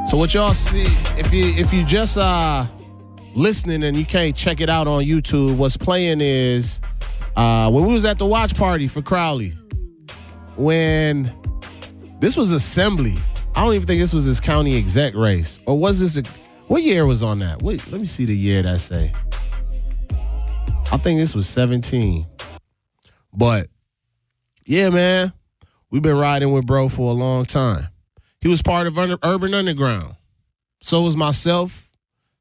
So what y'all see, if you just listening and you can't check it out on YouTube, what's playing is when we was at the watch party for Crowley, when this was assembly. I don't even think this was his county exec race. Or was this what year was on that? Wait, let me see the year that say. I think this was 17. But yeah, man, we've been riding with bro for a long time. He was part of Urban Underground. So was myself.